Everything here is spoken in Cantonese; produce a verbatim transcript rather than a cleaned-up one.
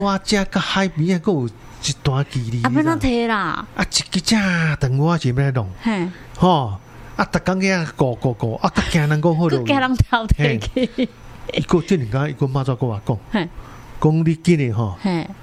我遮甲海边啊，佫有一段距离。 啊，要哪摕啦？ 啊，一支正长我是要来弄。 嘿， 吼，啊，逐工个过过过，啊，佮惊人讲好佮惊人偷摕去。 伊个这两家，伊个妈祖跟我讲， 嘿， 讲你今日吼， 嘿，